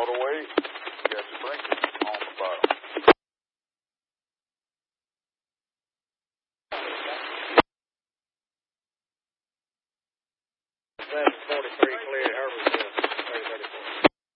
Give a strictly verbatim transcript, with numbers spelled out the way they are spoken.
all the way. You got your blinkers on the bottom. seven forty-three cleared, Herbert.